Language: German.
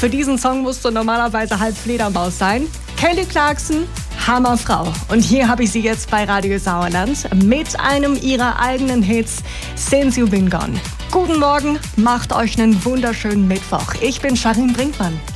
Für diesen Song musst du normalerweise halb Fledermaus sein. Kelly Clarkson, Hammerfrau. Und hier habe ich sie jetzt bei Radio Sauerland mit einem ihrer eigenen Hits, Since You've Been Gone. Guten Morgen, macht euch einen wunderschönen Mittwoch. Ich bin Sharin Brinkmann.